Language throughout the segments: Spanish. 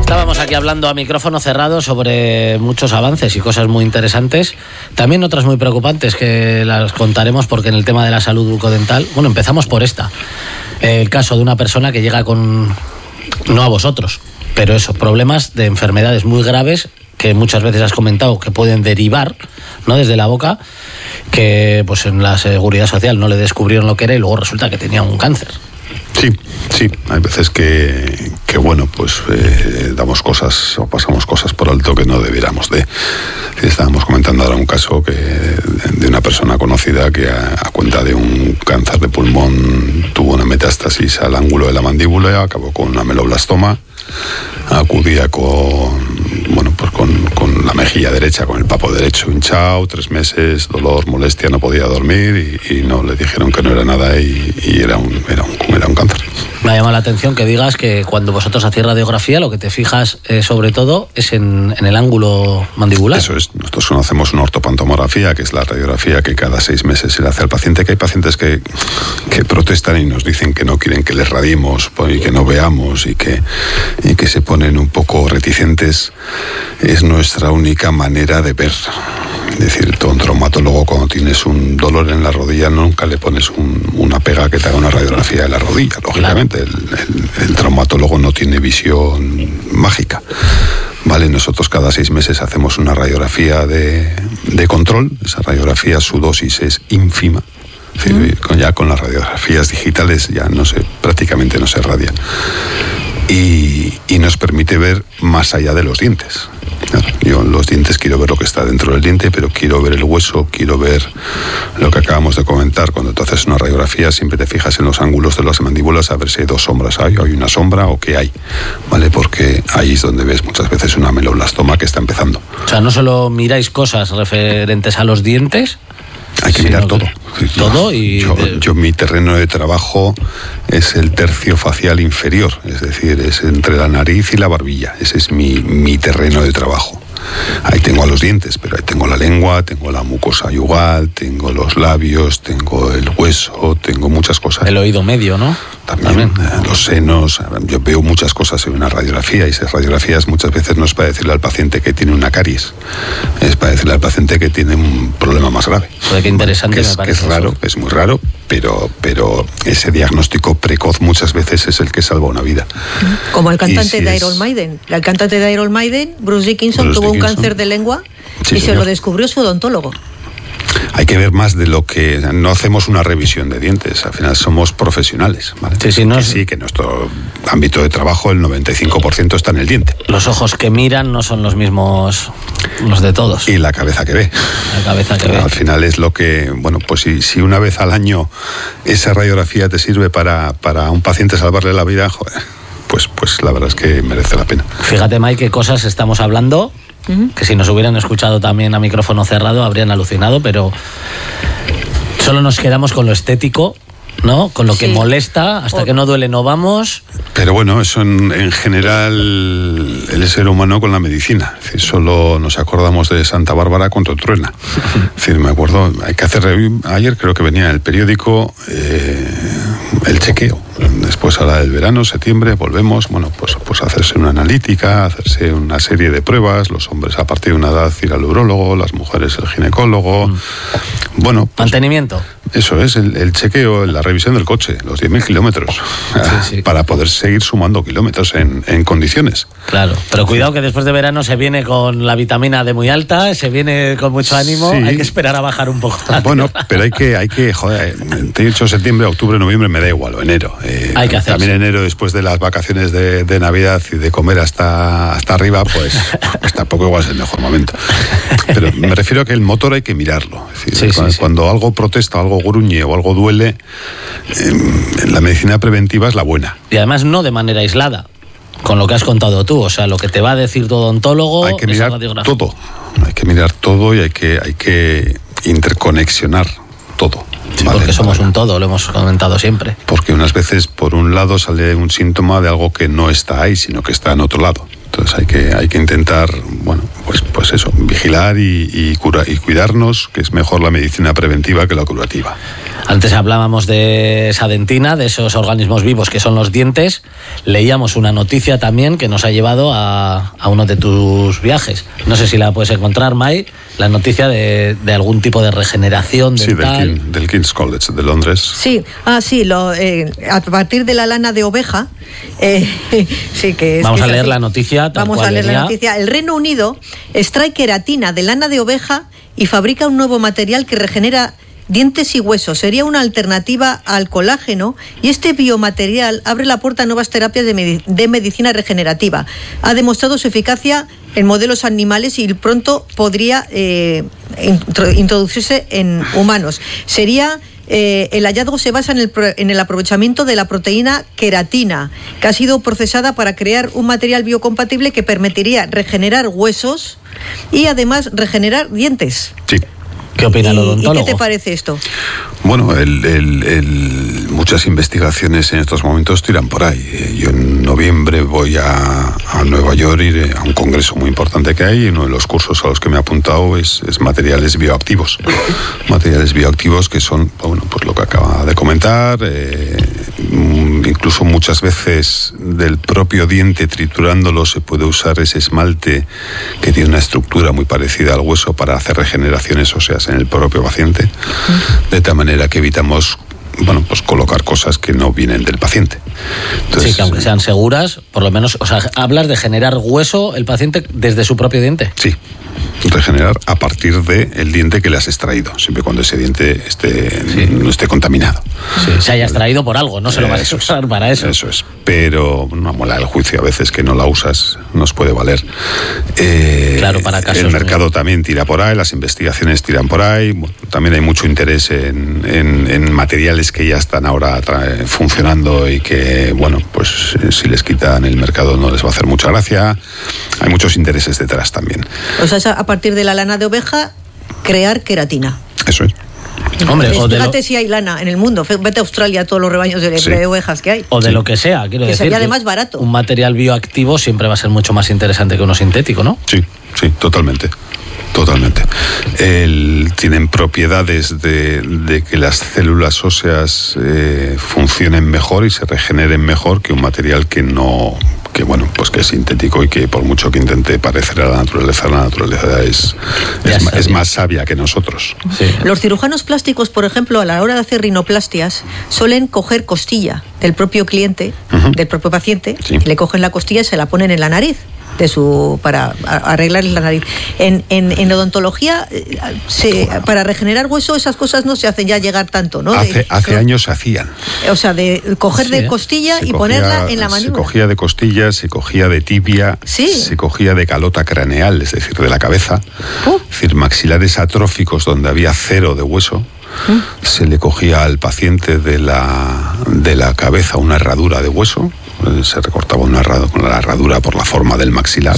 Estábamos aquí hablando a micrófono cerrado sobre muchos avances y cosas muy interesantes. También otras muy preocupantes que las contaremos porque en el tema de la salud bucodental... Bueno, empezamos por esta. El caso de una persona que llega con... No a vosotros, pero eso, problemas de enfermedades muy graves que muchas veces has comentado que pueden derivar, ¿no?, desde la boca, que pues en la Seguridad Social no le descubrieron lo que era y luego resulta que tenía un cáncer. Sí, hay veces que bueno, pues damos cosas o pasamos cosas por alto que no debiéramos de. Estábamos comentando ahora un caso de una persona conocida que a cuenta de un cáncer de pulmón tuvo una metástasis al ángulo de la mandíbula y acabó con una ameloblastoma. Acudía con la mejilla derecha, con el papo derecho hinchado, 3 meses, dolor, molestia, no podía dormir y no le dijeron que no era nada y era un cáncer. Me ha llamado la atención que digas que cuando vosotros hacéis radiografía lo que te fijas sobre todo es en el ángulo mandibular. Eso es, nosotros conocemos una ortopantomografía, que es la radiografía que cada 6 meses se le hace al paciente, que hay pacientes que protestan y nos dicen que no quieren que les radiemos y que no veamos y que se ponen un poco reticentes. Es nuestra única manera de ver. Es decir, tú a un traumatólogo cuando tienes un dolor en la rodilla nunca le pones una pega que te haga una radiografía de la rodilla, lógicamente. El traumatólogo no tiene visión mágica. Vale, nosotros cada 6 meses hacemos una radiografía de control. Esa radiografía, su dosis es ínfima. Es decir, ya con las radiografías digitales ya prácticamente no se radia. Y nos permite ver más allá de los dientes. Yo en los dientes quiero ver lo que está dentro del diente, pero quiero ver el hueso, quiero ver lo que acabamos de comentar. Cuando tú haces una radiografía siempre te fijas en los ángulos de las mandíbulas a ver si hay 2 sombras, hay una sombra o qué hay, ¿vale? Porque ahí es donde ves muchas veces una ameloblastoma que está empezando. O sea, no solo miráis cosas referentes a los dientes, hay que mirar todo. Todo y... Yo mi terreno de trabajo es el tercio facial inferior, es decir, es entre la nariz y la barbilla. Ese es mi terreno de trabajo. Ahí tengo a los dientes, pero ahí tengo la lengua, tengo la mucosa yugal, tengo los labios, tengo el hueso, tengo muchas cosas. El oído medio, ¿no? También. Los senos. Yo veo muchas cosas en una radiografía y esas radiografías muchas veces no es para decirle al paciente que tiene una caries, es para decirle al paciente que tiene un problema más grave. Pues qué interesante me parece. Que es raro, es muy raro, pero ese diagnóstico precoz muchas veces es el que salva una vida. Como el cantante de Iron Maiden. El cantante de Iron Maiden, Bruce Dickinson, tuvo un cáncer de lengua y se lo descubrió su odontólogo. Hay que ver más de lo que... No hacemos una revisión de dientes, al final somos profesionales, ¿vale? Que nuestro ámbito de trabajo, el 95% está en el diente. Los ojos que miran no son los mismos los de todos. Y la cabeza que ve. Al final es lo que... Bueno, pues si una vez al año esa radiografía te sirve para un paciente salvarle la vida, joder, pues la verdad es que merece la pena. Fíjate, Mike, qué cosas estamos hablando... que si nos hubieran escuchado también a micrófono cerrado habrían alucinado, pero solo nos quedamos con lo estético, ¿no? Con lo que molesta, hasta que no duele no vamos. Pero bueno, eso en general el ser humano con la medicina. Es decir, solo nos acordamos de Santa Bárbara cuando truena. Es decir, me acuerdo, hay que hacer ayer creo que venía en el periódico el chequeo. Después ahora del verano, septiembre, volvemos, bueno, pues hacerse una analítica, hacerse una serie de pruebas, los hombres a partir de una edad ir al urólogo, las mujeres el ginecólogo. Bueno, pues, mantenimiento. Eso es, el chequeo, la revisión del coche, los 10.000 kilómetros, para poder seguir sumando kilómetros en condiciones. Claro, pero cuidado que después de verano se viene con la vitamina D muy alta, se viene con mucho ánimo, hay que esperar a bajar un poco. Bueno, pero hay que, joder, te he dicho septiembre, octubre, noviembre, me da igual, o enero. Hay que hacerse. También enero, después de las vacaciones de Navidad y de comer hasta arriba, pues tampoco igual es el mejor momento. Pero me refiero a que el motor hay que mirarlo. Es decir, cuando algo protesta, algo gruñe o algo duele, la medicina preventiva es la buena. Y además no de manera aislada, con lo que has contado tú. O sea, lo que te va a decir tu odontólogo... Hay que mirar todo. Hay que mirar todo y hay que interconexionar todo. Sí, ¿vale? Porque somos un todo, lo hemos comentado siempre. Porque unas veces por un lado sale un síntoma de algo que no está ahí, sino que está en otro lado. Entonces hay que intentar, bueno, pues eso, vigilar y cuidarnos, que es mejor la medicina preventiva que la curativa. Antes hablábamos de esa dentina, de esos organismos vivos que son los dientes. Leíamos una noticia también que nos ha llevado a uno de tus viajes. No sé si la puedes encontrar, Mai, la noticia de algún tipo de regeneración dental. Sí, del King's College de Londres. Sí, a partir de la lana de oveja. Sí, que es, vamos que a leer así. la noticia. Vamos a leer la noticia. El Reino Unido extrae queratina de lana de oveja y fabrica un nuevo material que regenera dientes y huesos. Sería una alternativa al colágeno y este biomaterial abre la puerta a nuevas terapias de medicina regenerativa. Ha demostrado su eficacia en modelos animales y pronto podría introducirse en humanos. El hallazgo se basa en el aprovechamiento de la proteína queratina, que ha sido procesada para crear un material biocompatible que permitiría regenerar huesos y además regenerar dientes. Sí. ¿Qué opina el odontólogo? ¿Y qué te parece esto? Bueno, muchas investigaciones en estos momentos tiran por ahí. Yo en noviembre voy a Nueva York, iré a un congreso muy importante que hay, y uno de los cursos a los que me he apuntado es materiales bioactivos. Materiales bioactivos que son, bueno, pues lo que acaba de comentar, incluso muchas veces del propio diente triturándolo se puede usar ese esmalte que tiene una estructura muy parecida al hueso para hacer regeneraciones óseas en el propio paciente, de tal manera que evitamos, bueno, pues colocar cosas que no vienen del paciente. Entonces, sí, que aunque sean seguras, por lo menos, o sea, hablas de generar hueso el paciente desde su propio diente. Sí, regenerar a partir del diente que le has extraído, siempre cuando ese diente no esté contaminado. Sí, se haya extraído por algo, no se lo vas a usar para eso. Eso es, pero una muela del juicio a veces que no la usas nos puede valer. Claro, para casos. El mercado también tira por ahí, las investigaciones tiran por ahí, bueno, también hay mucho interés en materiales que ya están ahora funcionando y que, bueno, pues si les quitan el mercado no les va a hacer mucha gracia. Hay muchos intereses detrás también. O sea, a partir de la lana de oveja, crear queratina. Eso es. Hombre, fíjate si hay lana en el mundo. Vete a Australia, todos los rebaños de ovejas que hay. O de lo que sea, quiero decir. Sería además barato. Un material bioactivo siempre va a ser mucho más interesante que uno sintético, ¿no? Sí, totalmente. Tienen propiedades de que las células óseas funcionen mejor y se regeneren mejor que un material que es sintético y que por mucho que intente parecer a la naturaleza es más sabia que nosotros. Sí. Los cirujanos plásticos, por ejemplo, a la hora de hacer rinoplastias, suelen coger costilla del propio cliente, del propio paciente, le cogen la costilla y se la ponen en la nariz. Para arreglarle la nariz. En odontología, para regenerar hueso, esas cosas no se hacen ya llegar tanto, ¿no? Hace años se hacían. O sea, de coger de costilla y ponerla en la mandíbula. Se cogía de costilla, se cogía de tibia, se cogía de calota craneal, es decir, de la cabeza. Es decir, maxilares atróficos donde había cero de hueso. Se le cogía al paciente de la cabeza una herradura de hueso. Se recortaba con la herradura por la forma del maxilar,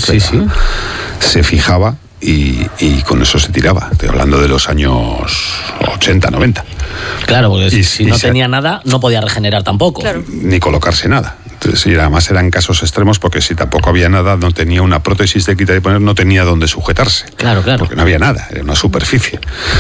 se fijaba y con eso se tiraba. Estoy hablando de los años 80, 90. Claro, porque si no tenía nada, no podía regenerar tampoco. Claro. Ni colocarse nada. Entonces, y además eran casos extremos porque si tampoco había nada, no tenía una prótesis de quitar y poner, no tenía dónde sujetarse. Claro. Porque no había nada, era una superficie.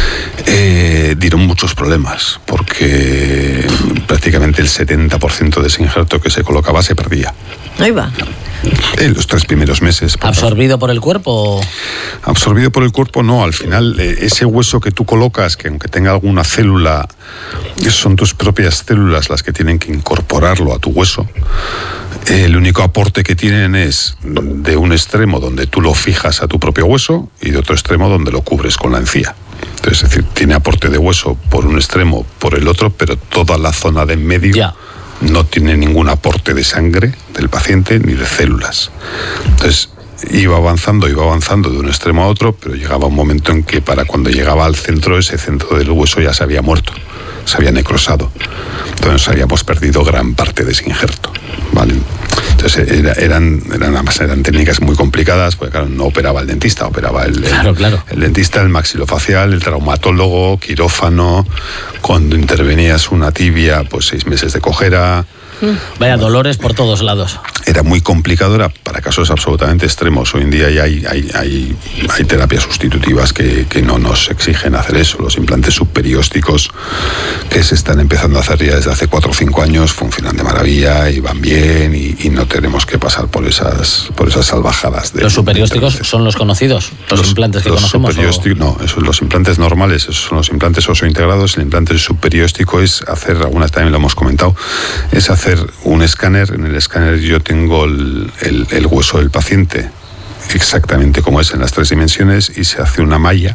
Dieron muchos problemas porque prácticamente el 70% de ese injerto que se colocaba se perdía. Ahí va. En los 3 primeros meses. ¿Absorbido por el cuerpo? Absorbido por el cuerpo no, al final ese hueso que tú colocas, que aunque tenga alguna célula, son tus propias células las que tienen que incorporarlo a tu hueso. El único aporte que tienen es de un extremo donde tú lo fijas a tu propio hueso y de otro extremo donde lo cubres con la encía. Entonces, es decir, tiene aporte de hueso por un extremo, por el otro, pero toda la zona de en medio no tiene ningún aporte de sangre del paciente ni de células. Entonces, iba avanzando de un extremo a otro, pero llegaba un momento en que para cuando llegaba al centro, ese centro del hueso ya se había muerto, se había necrosado. Entonces habíamos perdido gran parte de ese injerto, ¿vale? Entonces eran técnicas muy complicadas, porque claro, no operaba el dentista, operaba el dentista, el maxilofacial, el traumatólogo, quirófano. Cuando intervenías una tibia, pues 6 meses de cojera. Vaya dolores por todos lados. era muy complicado, era para casos absolutamente extremos. Hoy en día ya hay terapias sustitutivas que no nos exigen hacer eso. Los implantes subperiósticos que se están empezando a hacer ya desde hace 4 o 5 años funcionan de maravilla y van bien y no tenemos que pasar por esas salvajadas. ¿Los subperiósticos son los conocidos? ¿Los implantes que conocemos? No, esos son los implantes normales, esos son los implantes osointegrados. El implante subperióstico es hacer, algunas también lo hemos comentado, es hacer un escáner. En el escáner yo tengo el hueso del paciente exactamente como es en las 3 dimensiones y se hace una malla.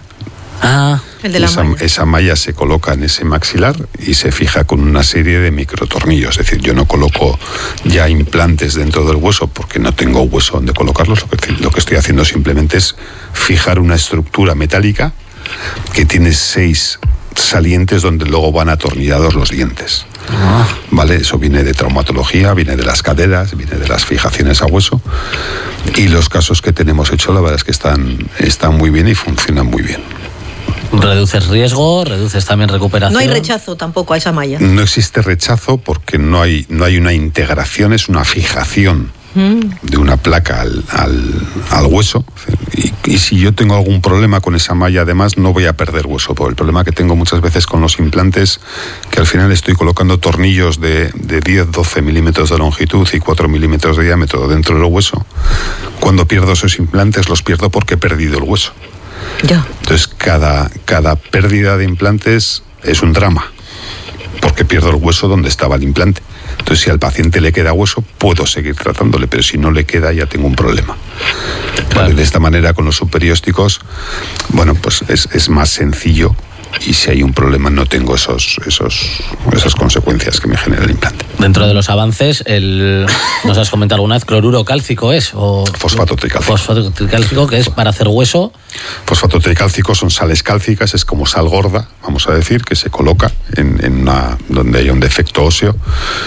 El de la malla. Esa malla se coloca en ese maxilar y se fija con una serie de microtornillos. Es decir, yo no coloco ya implantes dentro del hueso porque no tengo hueso donde colocarlos. Lo que estoy haciendo simplemente es fijar una estructura metálica que tiene 6 salientes donde luego van atornillados los dientes. ¿Vale? Eso viene de traumatología, viene de las caderas, viene de las fijaciones a hueso. Y los casos que tenemos hecho, la verdad es que están muy bien y funcionan muy bien. ¿Reduces riesgo? ¿Reduces también recuperación? No hay rechazo tampoco a esa malla. No existe rechazo porque no hay una integración, es una fijación de una placa al hueso. Y si yo tengo algún problema con esa malla, además, no voy a perder hueso. Por el problema que tengo muchas veces con los implantes, que al final estoy colocando tornillos de 10-12 milímetros de longitud y 4 milímetros de diámetro dentro del hueso. Cuando pierdo esos implantes, los pierdo porque he perdido el hueso. Ya. Entonces, cada pérdida de implantes es un drama, porque pierdo el hueso donde estaba el implante. Entonces, si al paciente le queda hueso, puedo seguir tratándole, pero si no le queda, ya tengo un problema. Claro. De esta manera, con los subperiósticos, bueno, pues es más sencillo y si hay un problema no tengo esas consecuencias que me genera el implante. Dentro de los avances, nos has comentado alguna vez, cloruro cálcico es, o fosfato tricálcico. Fosfato tricálcico, que es para hacer hueso. Fosfato tricálcico son sales cálcicas, es como sal gorda, vamos a decir, que se coloca donde hay un defecto óseo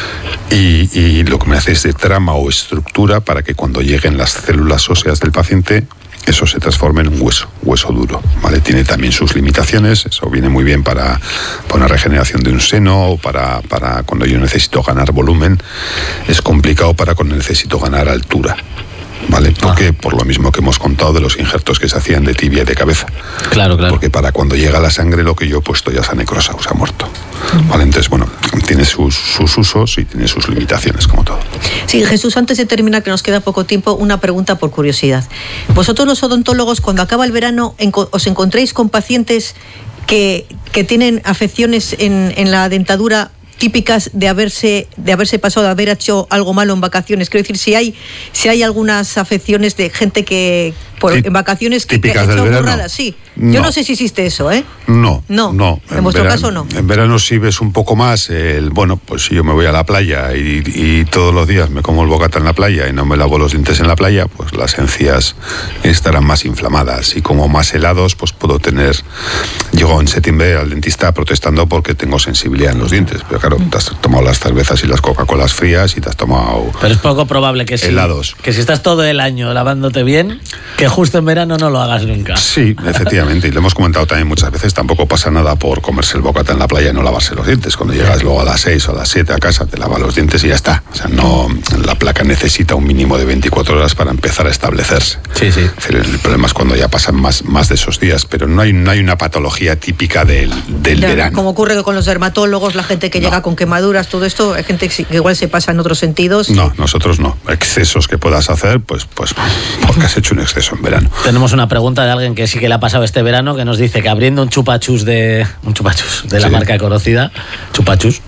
y lo que me hace es de trama o estructura para que cuando lleguen las células óseas del paciente, eso se transforma en un hueso duro, ¿vale? Tiene también sus limitaciones, eso viene muy bien para una regeneración de un seno o para cuando yo necesito ganar volumen, es complicado para cuando necesito ganar altura, ¿vale? Porque por lo mismo que hemos contado de los injertos que se hacían de tibia y de cabeza. Claro. Porque para cuando llega la sangre lo que yo he puesto ya se ha necrosado, se ha muerto. ¿Vale? Entonces, bueno, tiene sus usos y tiene sus limitaciones, como todo. Sí, Jesús, antes de terminar, que nos queda poco tiempo, una pregunta por curiosidad. Vosotros los odontólogos, cuando acaba el verano, ¿os encontráis con pacientes que tienen afecciones en la dentadura típicas de haberse pasado, de haber hecho algo malo en vacaciones? Quiero decir, si hay algunas afecciones de gente que en vacaciones típicas que ha del hecho verano. borradas, sí. No. Yo no sé si existe eso, ¿eh? No. En vuestro caso no. En verano sí ves un poco más pues si yo me voy a la playa y todos los días me como el bocata en la playa y no me lavo los dientes en la playa, pues las encías estarán más inflamadas y como más helados, pues puedo tener... Llego en septiembre al dentista protestando porque tengo sensibilidad en los dientes, pero claro, te has tomado las cervezas y las Coca-Colas frías y te has tomado... Pero es poco probable que helados. Que si estás todo el año lavándote bien, que justo en verano no lo hagas nunca. Sí, efectivamente, y lo hemos comentado también muchas veces, tampoco pasa nada por comerse el bocata en la playa y no lavarse los dientes. Cuando llegas luego a las 6 o a las 7 a casa, te lavas los dientes y ya está. O sea, no, la placa necesita un mínimo de 24 horas para empezar a establecerse. Sí. El problema es cuando ya pasan más de esos días, pero no hay una patología típica del verano. Como ocurre con los dermatólogos, la gente que llega con quemaduras, todo esto, hay gente que igual se pasa en otros sentidos. No, nosotros no. Excesos que puedas hacer, pues porque has hecho un exceso en verano. Tenemos una pregunta de alguien que sí que le ha pasado este verano, que nos dice que abriendo un chupachus de la marca conocida, chupachus,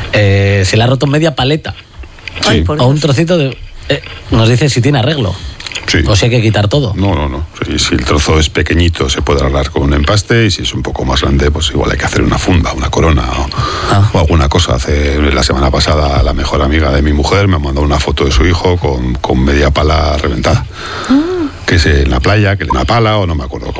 se le ha roto media paleta. Sí. O un trocito de... nos dice si tiene arreglo. Sí. O si hay que quitar todo. No. Si el trozo es pequeñito se puede arreglar con un empaste y si es un poco más grande pues igual hay que hacer una funda, una corona o alguna cosa. La semana pasada la mejor amiga de mi mujer me mandó una foto de su hijo con media pala reventada. Que es en la playa, que le una pala o no me acuerdo